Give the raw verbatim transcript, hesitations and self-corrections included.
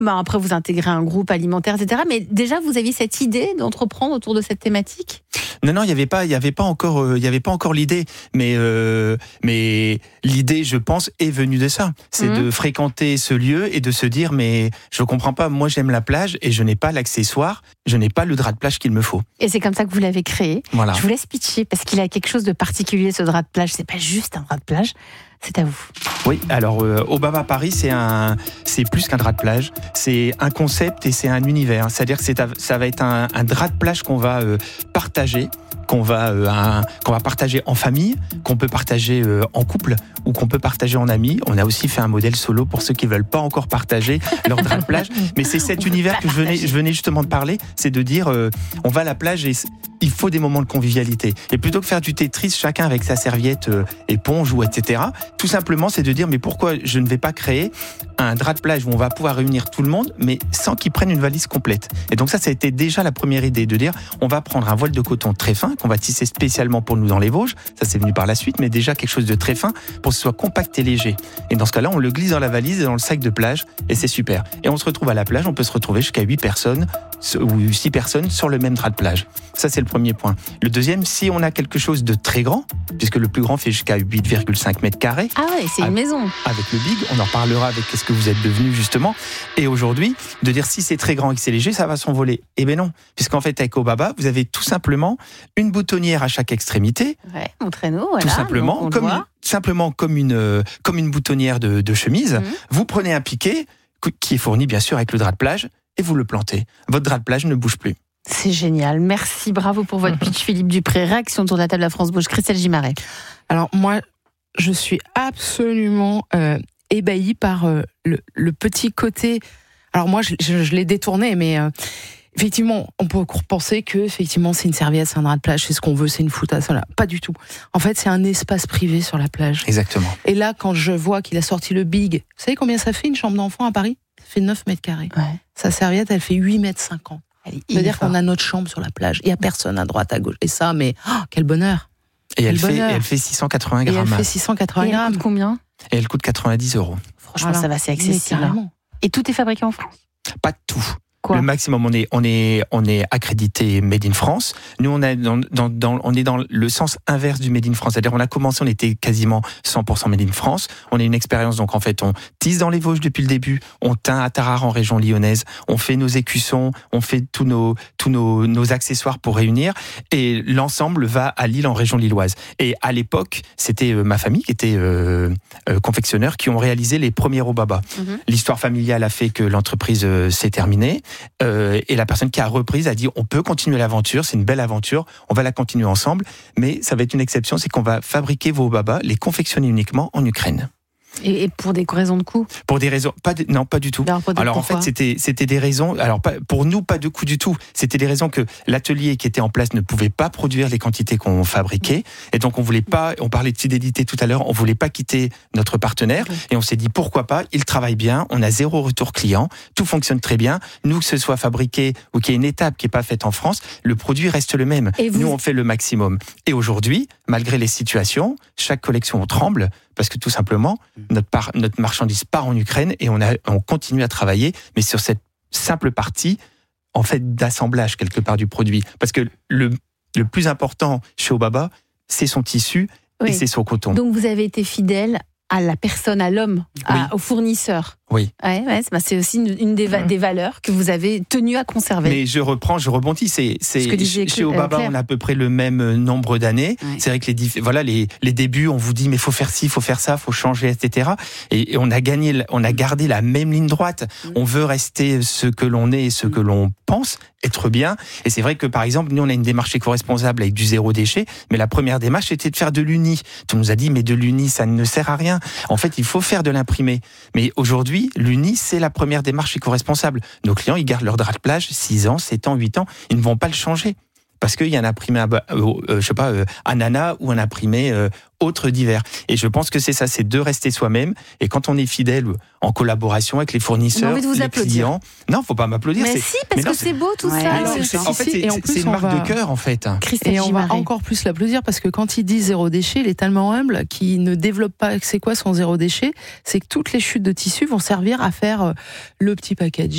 Bah après, vous intégrez un groupe alimentaire, et cetera. Mais déjà, vous aviez cette idée d'entreprendre autour de cette thématique ? Non, non, il n'y avait pas, il y avait pas encore, euh, il y avait pas encore l'idée. Mais, euh, mais l'idée, je pense, est venue de ça. C'est mmh. de fréquenter ce lieu et de se dire, mais je comprends pas. Moi, j'aime la plage et je n'ai pas l'accessoire, je n'ai pas le drap de plage qu'il me faut. Et c'est comme ça que vous l'avez créé. Voilà. Je vous laisse pitcher parce qu'il a quelque chose de particulier, ce drap de plage. C'est pas juste un drap de plage. C'est à vous. Oui, alors euh, Obaba Paris, c'est un, c'est plus qu'un drap de plage. C'est un concept et c'est un univers. C'est-à-dire que c'est, ça va être un, un drap de plage qu'on va euh, partager, qu'on va, euh, un, qu'on va partager en famille, qu'on peut partager euh, en couple ou qu'on peut partager en amis. On a aussi fait un modèle solo pour ceux qui veulent pas encore partager leur drap de plage. Mais c'est cet univers que je venais, je venais justement de parler, c'est de dire, euh, on va à la plage et il faut des moments de convivialité. Et plutôt que faire du Tetris, chacun avec sa serviette, euh, éponge ou et cetera, tout simplement, c'est de dire, mais pourquoi je ne vais pas créer un drap de plage où on va pouvoir réunir tout le monde, mais sans qu'ils prennent une valise complète. Et donc ça, ça a été déjà la première idée, de dire, on va prendre un voile de coton très fin, qu'on va tisser spécialement pour nous dans les Vosges, ça c'est venu par la suite, mais déjà quelque chose de très fin, pour que ce soit compact et léger. Et dans ce cas-là, on le glisse dans la valise et dans le sac de plage, et c'est super. Et on se retrouve à la plage, on peut se retrouver jusqu'à huit personnes, ou six personnes sur le même drap de plage. Ça, c'est le premier point. Le deuxième, si on a quelque chose de très grand, puisque le plus grand fait jusqu'à huit virgule cinq mètres carrés. Ah ouais, c'est une maison. Avec le big, on en parlera avec ce que vous êtes devenu justement. Et aujourd'hui, de dire si c'est très grand et que c'est léger, ça va s'envoler. Eh bien non, puisqu'en fait, avec Obaba, vous avez tout simplement une boutonnière à chaque extrémité. Ouais, montrez-nous, voilà. Tout simplement, comme une, simplement comme une, comme une boutonnière de, de chemise. Mmh. Vous prenez un piquet, qui est fourni bien sûr avec le drap de plage, et vous le plantez. Votre drap de plage ne bouge plus. C'est génial. Merci, bravo pour votre pitch, Philippe Dupré. Réaction autour de la table à France Vosges. Christelle Gimaret. Alors moi, je suis absolument euh, ébahie par euh, le, le petit côté. Alors moi, je, je, je l'ai détourné, mais euh, effectivement, on peut penser que effectivement, c'est une serviette, c'est un drap de plage, c'est ce qu'on veut, c'est une foutasse. Voilà. Pas du tout. En fait, c'est un espace privé sur la plage. Exactement. Et là, quand je vois qu'il a sorti le big, vous savez combien ça fait une chambre d'enfant à Paris ? Ça fait neuf mètres carrés. Ouais. Sa serviette, elle fait huit mètres cinquante. C'est-à-dire qu'on a notre chambre sur la plage. Il n'y a personne à droite, à gauche. Et ça, mais oh, quel bonheur. Et elle fait, elle fait six cent quatre-vingts grammes. Et elle fait six cent quatre-vingts grammes. Elle coûte combien ? Et elle coûte quatre-vingt-dix euros. Franchement, voilà. Ça va, c'est accessible. Et tout est fabriqué en France ? Pas tout. Quoi ? Le maximum, on est, on est, on est accrédité Made in France. Nous, on est dans, dans, dans, on est dans le sens inverse du Made in France. C'est-à-dire, on a commencé, on était quasiment cent pour cent Made in France. On a une expérience, donc en fait, on tisse dans les Vosges depuis le début. On teint à Tarare en région lyonnaise. On fait nos écussons, on fait tous nos, tous nos, nos accessoires pour réunir. Et l'ensemble va à Lille en région lilloise. Et à l'époque, c'était ma famille qui était euh, euh, confectionneur qui ont réalisé les premiers Obaba. Mm-hmm. L'histoire familiale a fait que l'entreprise euh, s'est terminée. Euh, et la personne qui a reprise a dit on peut continuer l'aventure, c'est une belle aventure, on va la continuer ensemble, mais ça va être une exception, c'est qu'on va fabriquer vos Obaba, les confectionner uniquement en Ukraine. Et pour des raisons de coût ? Pour des raisons, pas de, non, pas du tout. Alors, alors en fait, c'était, c'était des raisons, alors pas, pour nous, pas de coût du tout. C'était des raisons que l'atelier qui était en place ne pouvait pas produire les quantités qu'on fabriquait. Et donc, on voulait pas, on parlait de fidélité tout à l'heure, on voulait pas quitter notre partenaire. Oui. Et on s'est dit, pourquoi pas, il travaille bien, on a zéro retour client, tout fonctionne très bien. Nous, que ce soit fabriqué ou qu'il y ait une étape qui n'est pas faite en France, le produit reste le même. Et nous, vous... on fait le maximum. Et aujourd'hui, malgré les situations, chaque collection, on tremble. Parce que tout simplement, notre, par, notre marchandise part en Ukraine et on, a, on continue à travailler, mais sur cette simple partie, en fait, d'assemblage quelque part du produit. Parce que le, le plus important chez Obaba, c'est son tissu oui. et c'est son coton. Donc vous avez été fidèle à la personne, à l'homme, oui. à, au fournisseur. Oui. Ouais, ouais, c'est, c'est aussi une, une des, va- des valeurs que vous avez tenu à conserver. Mais je reprends, je rebondis. C'est, c'est chez, chez Obaba, euh, on a à peu près le même nombre d'années. Ouais. C'est vrai que les, voilà, les, les débuts, on vous dit mais faut faire ci, faut faire ça, faut changer, et cetera. Et, et on a gagné, on a gardé la même ligne droite. Mmh. On veut rester ce que l'on est et ce mmh. que l'on pense être bien. Et c'est vrai que par exemple, nous on a une démarche éco-responsable avec du zéro déchet. Mais la première démarche c'était de faire de l'uni. On nous a dit mais de l'uni ça ne sert à rien. En fait, il faut faire de l'imprimé. Mais aujourd'hui, l'uni, c'est la première démarche éco-responsable. Nos clients, ils gardent leur drap de plage six ans, sept ans, huit ans. Ils ne vont pas le changer. Parce qu'il y a un imprimé, euh, euh, je sais pas, euh, ananas ou un imprimé euh, autre divers. Et je pense que c'est ça, c'est de rester soi-même. Et quand on est fidèle en collaboration avec les fournisseurs, de vous les applaudir. clients... Non, faut pas m'applaudir. Mais c'est... si, parce mais non, que c'est, c'est beau tout ouais, ça. Non, c'est, en fait, c'est, en c'est une marque va... de cœur, en fait. Christelle et on Gimaret. Va encore plus l'applaudir parce que quand il dit zéro déchet, il est tellement humble qu'il ne développe pas c'est quoi son zéro déchet. C'est que toutes les chutes de tissu vont servir à faire le petit packaging.